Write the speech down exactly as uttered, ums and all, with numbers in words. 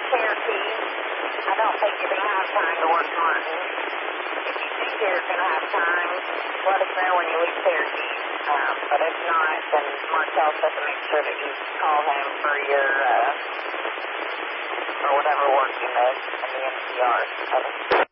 Cherokee, I don't think you're going to have time to work Martin. If you think you're going to have time, let us know when you leave Cherokee. Um, but if not, then Martel said to make sure that you call him for your, uh, for whatever work you missed in the N C R.